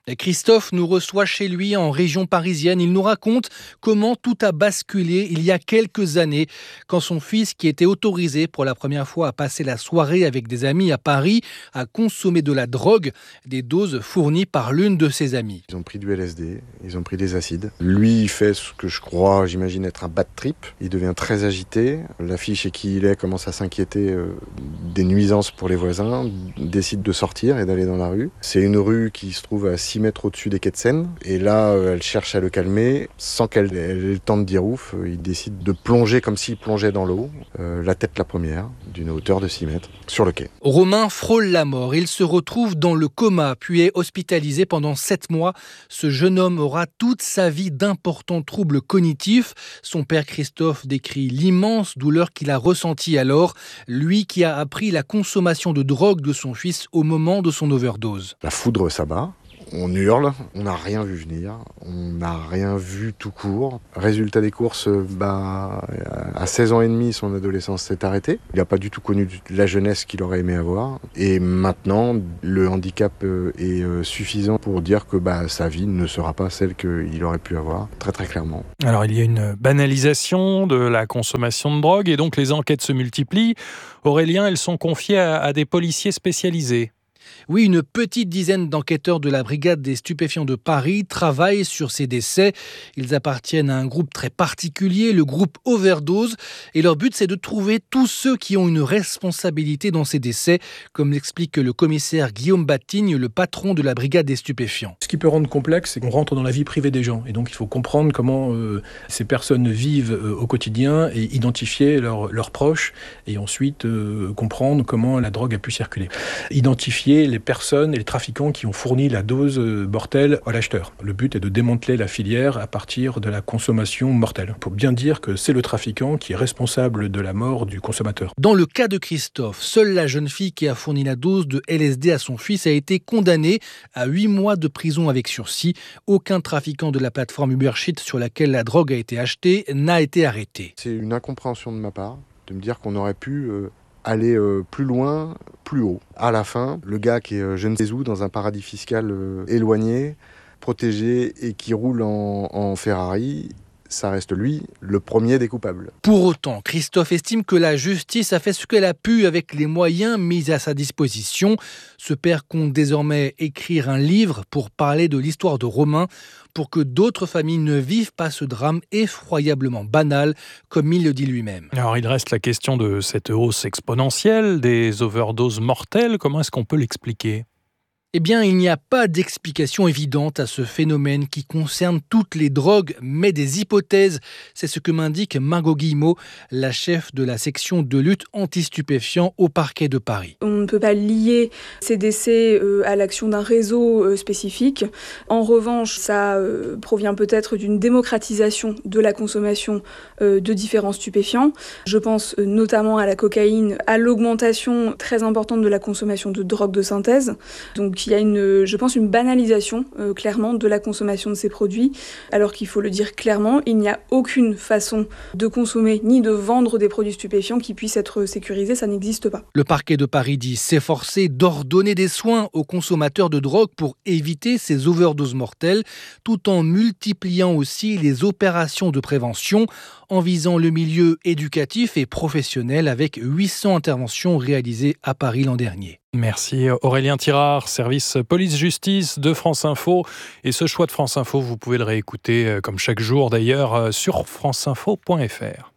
Et Christophe nous reçoit chez lui en région parisienne. Il nous raconte comment tout a basculé il y a quelques années, quand son fils, qui était autorisé pour la première fois à passer la soirée avec des amis à Paris, a consommé de la drogue, des doses fournies par l'une de ses amies. Ils ont pris du L S D, ils ont pris des acides. Lui, il fait ce que je crois, j'imagine être un bad trip. Il devient très agité. La fille chez qui il est commence à s'inquiéter euh, des nuisances pour les voisins, décide de sortir et d'aller dans la rue. C'est une rue qui se trouve à six mètres au-dessus des quais de Seine. Et là, euh, elle cherche à le calmer. Sans qu'elle ait le temps de dire ouf, euh, il décide de plonger comme s'il plongeait dans l'eau, euh, la tête la première, d'une hauteur de six mètres, sur le quai. Romain frôle la mort. Il se retrouve dans le coma, puis est hospitalisé pendant sept mois. Ce jeune homme aura toute sa vie d'importants troubles cognitifs. Son père Christophe décrit l'immense douleur qu'il a ressentie alors, lui qui a appris la consommation de drogue de son fils au moment de son overdose. La foudre s'abat. On hurle, on n'a rien vu venir, on n'a rien vu tout court. Résultat des courses, bah, à seize ans et demi, son adolescence s'est arrêtée. Il n'a pas du tout connu la jeunesse qu'il aurait aimé avoir. Et maintenant, le handicap est suffisant pour dire que bah, sa vie ne sera pas celle qu'il aurait pu avoir, très très clairement. Alors il y a une banalisation de la consommation de drogue et donc les enquêtes se multiplient. Aurélien, elles sont confiées à, à des policiers spécialisés. Oui, une petite dizaine d'enquêteurs de la brigade des stupéfiants de Paris travaillent sur ces décès. Ils appartiennent à un groupe très particulier, le groupe Overdose. Et leur but, c'est de trouver tous ceux qui ont une responsabilité dans ces décès, comme l'explique le commissaire Guillaume Batigne, le patron de la brigade des stupéfiants. Ce qui peut rendre complexe, c'est qu'on rentre dans la vie privée des gens. Et donc, il faut comprendre comment euh, ces personnes vivent euh, au quotidien et identifier leurs, leurs proches. Et ensuite, euh, comprendre comment la drogue a pu circuler. Identifier les personnes et les trafiquants qui ont fourni la dose mortelle à l'acheteur. Le but est de démanteler la filière à partir de la consommation mortelle, pour bien dire que c'est le trafiquant qui est responsable de la mort du consommateur. Dans le cas de Christophe, seule la jeune fille qui a fourni la dose de L S D à son fils a été condamnée à huit mois de prison avec sursis. Aucun trafiquant de la plateforme Ubersheet sur laquelle la drogue a été achetée n'a été arrêté. C'est une incompréhension de ma part de me dire qu'on aurait pu euh, aller euh, plus loin, plus haut. À la fin, le gars qui est euh, je ne sais où, dans un paradis fiscal euh, éloigné, protégé et qui roule en, en Ferrari, ça reste lui, le premier des coupables. Pour autant, Christophe estime que la justice a fait ce qu'elle a pu avec les moyens mis à sa disposition. Ce père compte désormais écrire un livre pour parler de l'histoire de Romain, pour que d'autres familles ne vivent pas ce drame effroyablement banal, comme il le dit lui-même. Alors il reste la question de cette hausse exponentielle des overdoses mortelles. Comment est-ce qu'on peut l'expliquer ? Eh bien, il n'y a pas d'explication évidente à ce phénomène qui concerne toutes les drogues, mais des hypothèses. C'est ce que m'indique Margot Guillemot, la chef de la section de lutte anti-stupéfiants au parquet de Paris. On ne peut pas lier ces décès euh, à l'action d'un réseau euh, spécifique. En revanche, ça euh, provient peut-être d'une démocratisation de la consommation euh, de différents stupéfiants. Je pense euh, notamment à la cocaïne, à l'augmentation très importante de la consommation de drogues de synthèse. Donc, il y a, une, je pense, une banalisation, euh, clairement, de la consommation de ces produits, alors qu'il faut le dire clairement, il n'y a aucune façon de consommer ni de vendre des produits stupéfiants qui puissent être sécurisés, ça n'existe pas. Le parquet de Paris dit s'efforcer d'ordonner des soins aux consommateurs de drogue pour éviter ces overdoses mortelles, tout en multipliant aussi les opérations de prévention, en visant le milieu éducatif et professionnel avec huit cents interventions réalisées à Paris l'an dernier. Merci Aurélien Tirard, service police-justice de France Info. Et ce choix de France Info, vous pouvez le réécouter comme chaque jour d'ailleurs sur franceinfo point f r.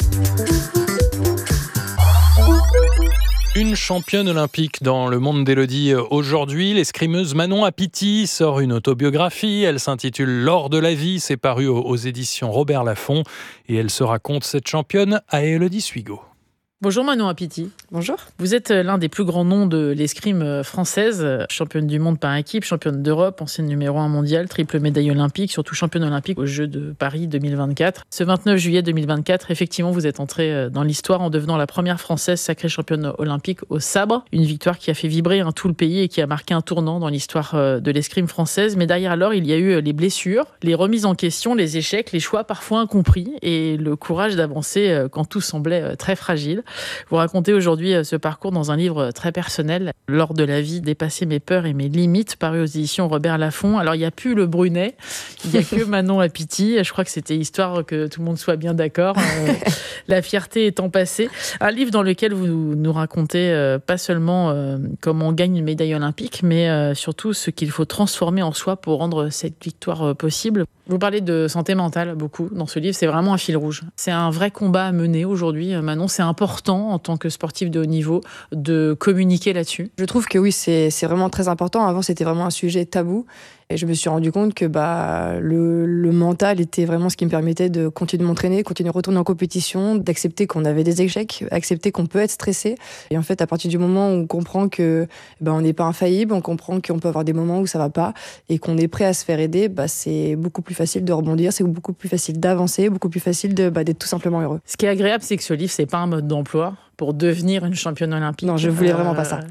Une championne olympique dans le monde d'Élodie aujourd'hui. L'escrimeuse Manon Apiti sort une autobiographie. Elle s'intitule « L'or de la vie ». C'est paru aux éditions Robert Laffont. Et elle se raconte, cette championne, à Élodie Suigo. Bonjour Manon Apiti. Bonjour. Vous êtes l'un des plus grands noms de l'escrime française, championne du monde par équipe, championne d'Europe, ancienne numéro un mondial, triple médaille olympique, surtout championne olympique aux Jeux de Paris deux mille vingt-quatre. Ce vingt-neuf juillet deux mille vingt-quatre, effectivement, vous êtes entrée dans l'histoire en devenant la première française sacrée championne olympique au sabre. Une victoire qui a fait vibrer hein, tout le pays et qui a marqué un tournant dans l'histoire de l'escrime française. Mais derrière alors, il y a eu les blessures, les remises en question, les échecs, les choix parfois incompris et le courage d'avancer quand tout semblait très fragile. Vous racontez aujourd'hui ce parcours dans un livre très personnel, L'or de la vie, dépasser mes peurs et mes limites, paru aux éditions Robert Laffont. Alors, il n'y a plus le Brunet, il n'y a que Manon Apiti. Je crois que c'était histoire que tout le monde soit bien d'accord. Euh, la fierté étant passée. Un livre dans lequel vous nous racontez euh, pas seulement euh, comment on gagne une médaille olympique, mais euh, surtout ce qu'il faut transformer en soi pour rendre cette victoire euh, possible. Vous parlez de santé mentale beaucoup dans ce livre, c'est vraiment un fil rouge. C'est un vrai combat à mener aujourd'hui, Manon. C'est important en tant que sportif de haut niveau de communiquer là-dessus. Je trouve que oui, c'est, c'est vraiment très important. Avant, c'était vraiment un sujet tabou. Et je me suis rendu compte que bah, le, le mental était vraiment ce qui me permettait de continuer de m'entraîner, continuer de retourner en compétition, d'accepter qu'on avait des échecs, accepter qu'on peut être stressé. Et en fait, à partir du moment où on comprend que bah, on n'est pas infaillible, on comprend qu'on peut avoir des moments où ça va pas et qu'on est prêt à se faire aider, bah, c'est beaucoup plus facile de rebondir, c'est beaucoup plus facile d'avancer, beaucoup plus facile de, bah, d'être tout simplement heureux. Ce qui est agréable, c'est que ce livre, c'est pas un mode d'emploi pour devenir une championne olympique. Non, je voulais euh... vraiment pas ça.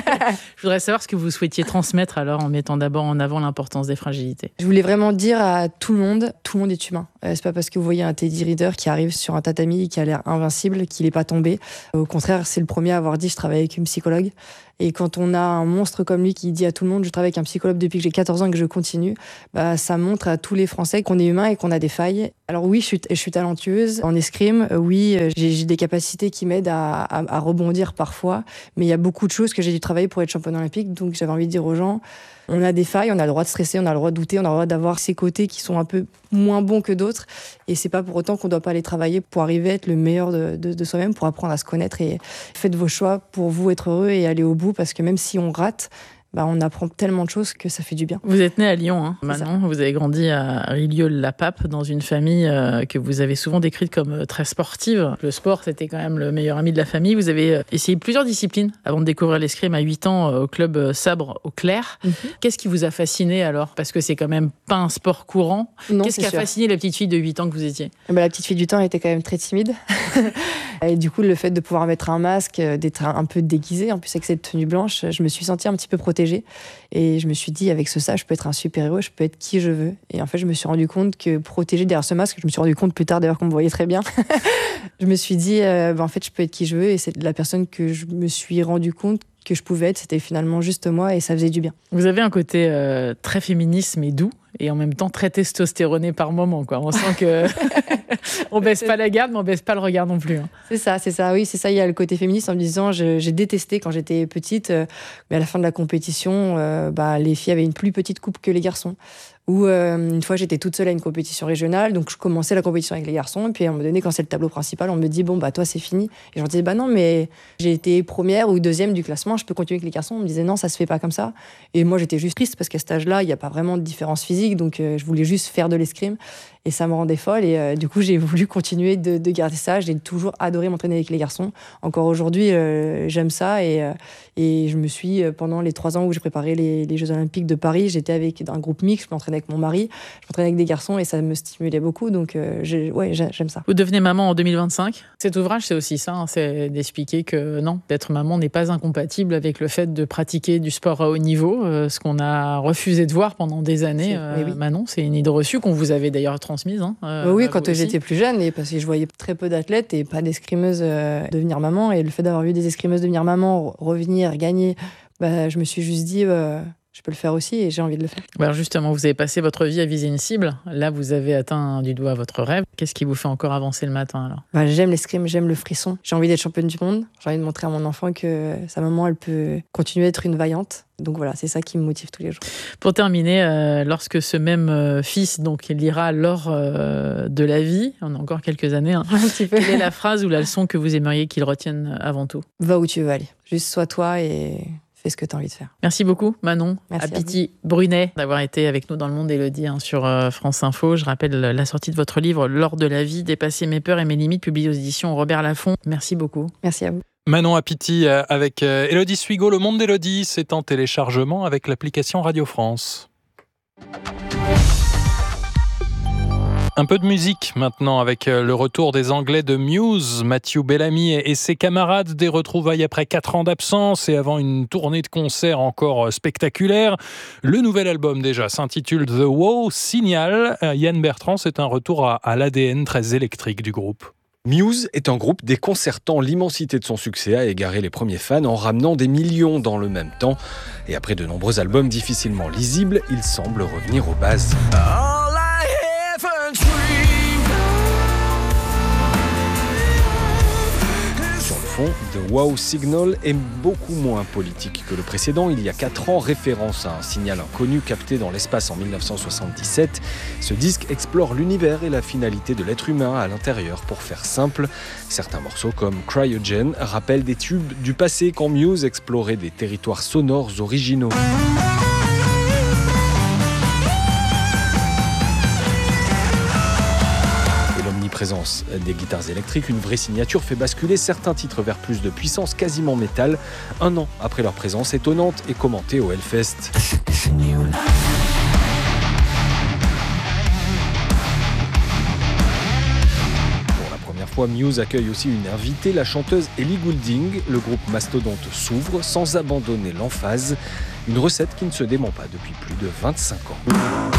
Je voudrais savoir ce que vous souhaitiez transmettre alors en mettant d'abord en avant l'importance des fragilités. Je voulais vraiment dire à tout le monde, tout le monde est humain. Euh, c'est pas parce que vous voyez un Teddy Riner qui arrive sur un tatami qui a l'air invincible qu'il est pas tombé. Au contraire, c'est le premier à avoir dit je travaille avec une psychologue. Et quand on a un monstre comme lui qui dit à tout le monde je travaille avec un psychologue depuis que j'ai quatorze ans et que je continue, bah, ça montre à tous les Français qu'on est humain et qu'on a des failles. Alors oui, je suis, je suis talentueuse en escrime, oui, j'ai, j'ai des capacités qui m'aident à, à, à rebondir parfois, mais il y a beaucoup de choses que j'ai dû travailler pour être championne olympique, donc j'avais envie de dire aux gens, on a des failles, on a le droit de stresser, on a le droit de douter, on a le droit d'avoir ces côtés qui sont un peu moins bons que d'autres, et c'est pas pour autant qu'on doit pas les travailler pour arriver à être le meilleur de, de, de soi-même, pour apprendre à se connaître, et faites vos choix pour vous être heureux et aller au bout, parce que même si on rate, bah, on apprend tellement de choses que ça fait du bien. Vous êtes née à Lyon, hein, Manon. Vous avez grandi à Rilieu-la-Pape, dans une famille euh, que vous avez souvent décrite comme euh, très sportive. Le sport, c'était quand même le meilleur ami de la famille. Vous avez euh, essayé plusieurs disciplines avant de découvrir l'escrime à huit ans euh, au club euh, Sabre au Clair. Mm-hmm. Qu'est-ce qui vous a fasciné alors ? Parce que c'est quand même pas un sport courant. Non, Qu'est-ce qui a sûr. fasciné la petite fille de huit ans que vous étiez ? bah, La petite fille du temps, elle était quand même très timide. Et du coup, le fait de pouvoir mettre un masque, d'être un peu déguisée, en plus avec cette tenue blanche, je me suis sentie un petit peu protégée. Et je me suis dit, avec ce ça, je peux être un super-héros, je peux être qui je veux. Et en fait, je me suis rendu compte que protégée derrière ce masque, je me suis rendu compte plus tard d'ailleurs qu'on me voyait très bien, je me suis dit, euh, bah, en fait, je peux être qui je veux. Et c'est la personne que je me suis rendu compte que je pouvais être, c'était finalement juste moi et ça faisait du bien. Vous avez un côté euh, très féministe mais doux et en même temps très testostéroné par moment, quoi. On sent que on baisse pas la garde mais on baisse pas le regard non plus. Hein. C'est ça, c'est ça. Oui, c'est ça. Il y a le côté féministe en me disant, je, j'ai détesté quand j'étais petite, euh, mais à la fin de la compétition, euh, bah, les filles avaient une plus petite coupe que les garçons. Où euh, une fois j'étais toute seule à une compétition régionale, donc je commençais la compétition avec les garçons, et puis à un moment donné, quand c'est le tableau principal, on me dit bon bah toi c'est fini. Et je leur disais bah non, mais j'ai été première ou deuxième du classement, je peux continuer avec les garçons. On me disait non, ça se fait pas comme ça. Et moi j'étais juste triste parce qu'à cet âge-là, il n'y a pas vraiment de différence physique, donc euh, je voulais juste faire de l'escrime. Et ça me rendait folle, et euh, du coup j'ai voulu continuer de, de garder ça. J'ai toujours adoré m'entraîner avec les garçons. Encore aujourd'hui, euh, j'aime ça, et, euh, et je me suis, pendant les trois ans où j'ai préparé les, les Jeux Olympiques de Paris, j'étais avec un groupe mixte, je m'entraînais avec mon mari, je m'entraînais avec des garçons, et ça me stimulait beaucoup, donc euh, j'ai, ouais, j'aime ça. Vous devenez maman en deux mille vingt-cinq. Cet ouvrage, c'est aussi ça, hein, c'est d'expliquer que non, d'être maman n'est pas incompatible avec le fait de pratiquer du sport à haut niveau, euh, ce qu'on a refusé de voir pendant des années. Euh, oui. Manon, c'est une idée reçue qu'on vous avait d'ailleurs transmise. Hein, euh, oui, quand j'étais plus jeune, et parce que je voyais très peu d'athlètes et pas d'escrimeuses euh, devenir maman, et le fait d'avoir vu des escrimeuses devenir maman, revenir, gagner, bah, je me suis juste dit... Euh, je peux le faire aussi et j'ai envie de le faire. Alors justement, vous avez passé votre vie à viser une cible. Là, vous avez atteint du doigt votre rêve. Qu'est-ce qui vous fait encore avancer le matin alors ? bah, J'aime l'escrime, j'aime le frisson. J'ai envie d'être championne du monde. J'ai envie de montrer à mon enfant que sa maman, elle peut continuer à être une vaillante. Donc voilà, c'est ça qui me motive tous les jours. Pour terminer, euh, lorsque ce même euh, fils donc, lira l'or euh, de la vie, on a encore quelques années, hein, un petit peu. Quelle est la phrase ou la leçon que vous aimeriez qu'il retienne avant tout ? Va où tu veux aller. Juste sois toi et... fais ce que tu as envie de faire. Merci beaucoup, Manon Apiti Brunet, d'avoir été avec nous dans Le Monde Élodie hein, sur euh, France Info. Je rappelle la sortie de votre livre « L'or de la vie, dépasser mes peurs et mes limites », publié aux éditions Robert Laffont. Merci beaucoup. Merci à vous. Manon Apiti avec Élodie Suigo. Le Monde d'Élodie, c'est en téléchargement avec l'application Radio France. Un peu de musique maintenant avec le retour des Anglais de Muse, Matthew Bellamy et ses camarades, des retrouvailles après quatre ans d'absence et avant une tournée de concerts encore spectaculaire. Le nouvel album déjà s'intitule The Wow Signal. Yann Bertrand, c'est un retour à, à l'A D N très électrique du groupe. Muse est un groupe déconcertant. L'immensité de son succès a égaré les premiers fans en ramenant des millions dans le même temps. Et après de nombreux albums difficilement lisibles, il semble revenir aux bases. Sur le fond, The Wow Signal est beaucoup moins politique que le précédent. Il y a quatre ans, référence à un signal inconnu capté dans l'espace en mille neuf cent soixante-dix-sept. Ce disque explore l'univers et la finalité de l'être humain à l'intérieur. Pour faire simple, certains morceaux comme Cryogen rappellent des tubes du passé quand Muse explorait des territoires sonores originaux. Présence des guitares électriques, une vraie signature fait basculer certains titres vers plus de puissance, quasiment métal, un an après leur présence étonnante et commentée au Hellfest. Pour la première fois, Muse accueille aussi une invitée, la chanteuse Ellie Goulding. Le groupe mastodonte s'ouvre sans abandonner l'emphase, une recette qui ne se dément pas depuis plus de vingt-cinq ans.